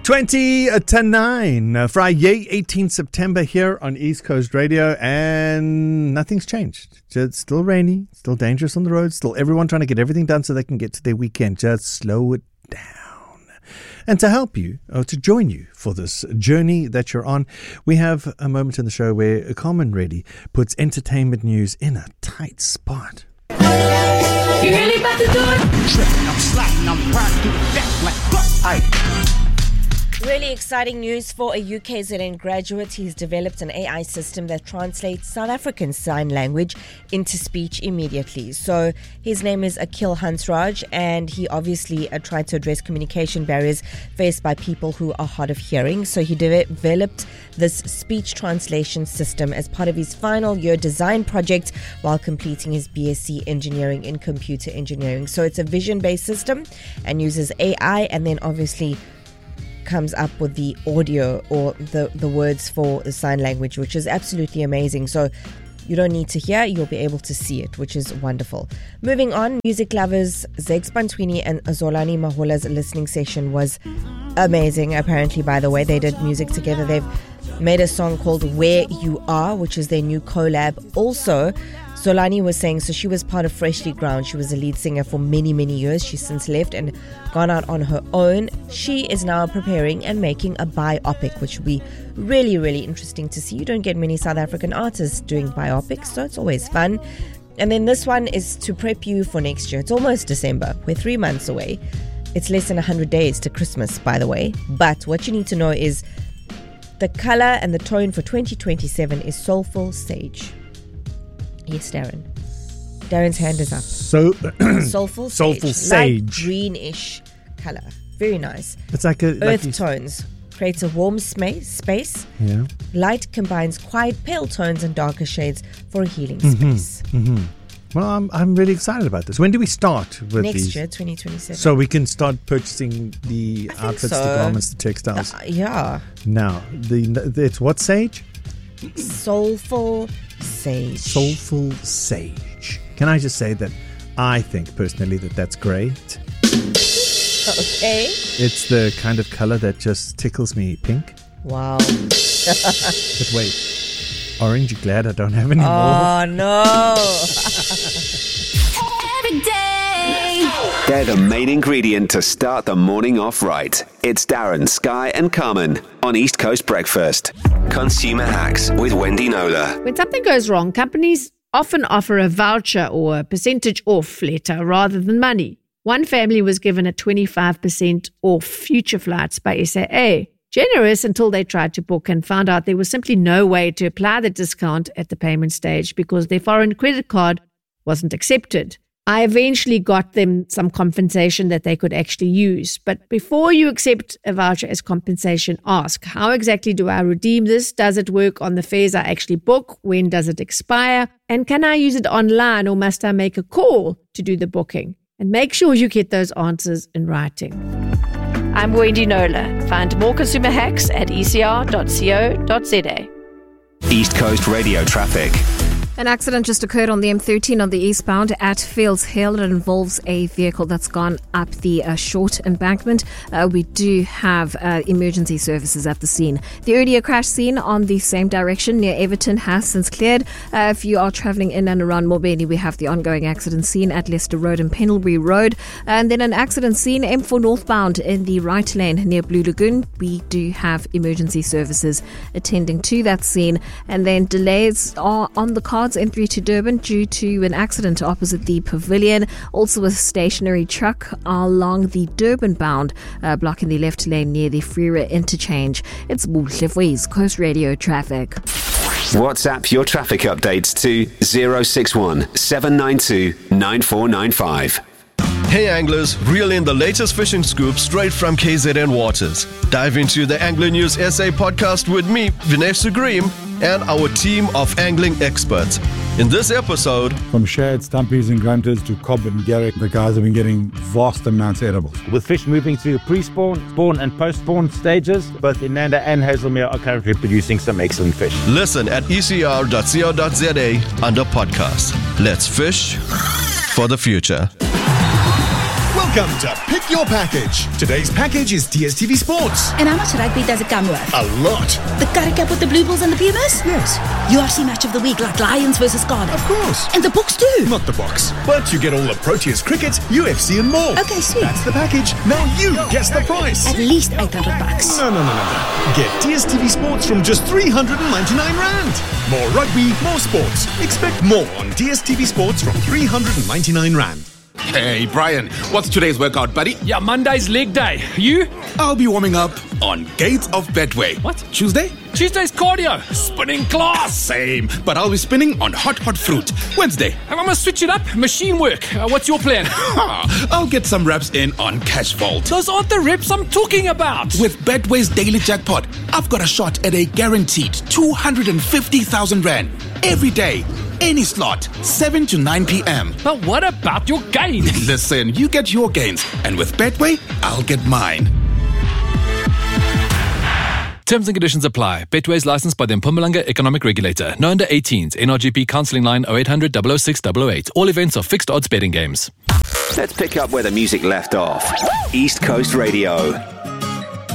20 to 9, Friday, 18 September here on East Coast Radio, and nothing's changed. It's still rainy, still dangerous on the road, still everyone trying to get everything done so they can get to their weekend. Just slow it down. And to help you, or to join you for this journey that you're on, we have a moment in the show where Carmen Reddy puts entertainment news in a tight spot. You really about to do it? Tripping, I'm sliding, I'm riding through the deck like, Really exciting news for a UKZN graduate. He's developed an AI system that translates South African sign language into speech immediately. So his name is Akhil Hansraj, and he obviously tried to address communication barriers faced by people who are hard of hearing. So he developed this speech translation system as part of his final year design project while completing his BSc engineering in computer engineering. So it's a vision-based system and uses AI, and then obviously comes up with the audio or the words for the sign language, which is absolutely amazing. So you don't need to hear, you'll be able to see it, which is wonderful. Moving on, music lovers, Zegs Bantwini and Zolani Mahola's listening session was amazing. Apparently, by the way, they did music together. They've made a song called Where You Are, which is their new collab. Also, Zolani was saying, so she was part of Freshly Ground. She was a lead singer for many, many years. She's since left and gone out on her own. She is now preparing and making a biopic, which will be really, really interesting to see. You don't get many South African artists doing biopics, so it's always fun. And then this one is to prep you for next year. It's almost December. We're 3 months away. It's less than 100 days to Christmas, by the way. But what you need to know is the color and the tone for 2027 is Soulful Sage. Yes, Darren. Darren's hand is up. So Soulful Sage. Light greenish color. Very nice. It's like a earth tones. Creates a warm space. Yeah. Light combines quiet pale tones and darker shades for a healing space. Mm-hmm. Well, I'm really excited about this. When do we start with next these? Year, 2027. So we can start purchasing the outfits, the garments, the textiles. Yeah. Now, it's what sage? Soulful Sage. Soulful Sage. Can I just say that I think personally that's great. Okay. It's the kind of color that just tickles me pink. Wow. But wait, orange, you glad I don't have any more? Oh no. every day. They're the main ingredient to start the morning off right. It's Darren, Sky and Carmen on East Coast Breakfast. Consumer Hacks with Wendy Nola. When something goes wrong, companies often offer a voucher or a percentage off letter rather than money. One family was given a 25% off future flights by SAA. Generous until they tried to book and found out there was simply no way to apply the discount at the payment stage because their foreign credit card wasn't accepted. I eventually got them some compensation that they could actually use. But before you accept a voucher as compensation, ask, how exactly do I redeem this? Does it work on the fares I actually book? When does it expire? And can I use it online or must I make a call to do the booking? And make sure you get those answers in writing. I'm Wendy Nola. Find more consumer hacks at ecr.co.za. East Coast Radio traffic. An accident just occurred on the M13 on the eastbound at Fields Hill. It involves a vehicle that's gone up the short embankment. We do have emergency services at the scene. The earlier crash scene on the same direction near Everton has since cleared. If you are travelling in and around Mobeni, we have the ongoing accident scene at Leicester Road and Pendlebury Road. And then an accident scene M4 northbound in the right lane near Blue Lagoon. We do have emergency services attending to that scene. And then delays are on the cards N3 to Durban due to an accident opposite the pavilion. Also a stationary truck along the Durban bound, blocking the left lane near the Freera interchange. It's Buhle for East Coast Radio traffic. WhatsApp your traffic updates to 061 792 9495. Hey anglers, reel in the latest fishing scoop straight from KZN Waters. Dive into the Angler News SA podcast with me, Vinesh Sugrim, and our team of angling experts. In this episode, from shad, stumpies and grunters to cob and garrick, the guys have been getting vast amounts of edibles. With fish moving through pre-spawn, spawn and post-spawn stages, both Inanda and Hazelmere are currently producing some excellent fish. Listen at ecr.co.za under podcast. Let's fish for the future. Welcome to Pick Your Package. Today's package is DSTV Sports. And how much rugby does it come with? A lot. The Currie Cup with the Blue Bulls and the Pumas? Yes. UFC match of the week like Lions versus Cardiff? Of course. And the books too? Not the box. But you get all the Proteas cricket, UFC and more. Okay, sweet. That's the package. Now you guess the price. At least $800. No. Get DSTV Sports from just 399 Rand. More rugby, more sports. Expect more on DSTV Sports from 399 Rand. Hey, Brian, what's today's workout, buddy? Yeah, Monday's leg day. You? I'll be warming up on Gates of Betway. What? Tuesday? Tuesday's cardio. Spinning class. Same, but I'll be spinning on hot fruit. Wednesday? I'm going to switch it up. Machine work. What's your plan? I'll get some reps in on Cash Vault. Those aren't the reps I'm talking about. With Betway's daily jackpot, I've got a shot at a guaranteed 250,000 Rand every day. Any slot, 7 to 9 p.m. But what about your gains? Listen, you get your gains, and with Betway, I'll get mine. Terms and conditions apply. Betway is licensed by the Mpumalanga Economic Regulator. No under 18s. NRGP counselling line 0800 006 008. All events are fixed odds betting games. Let's pick up where the music left off. East Coast Radio.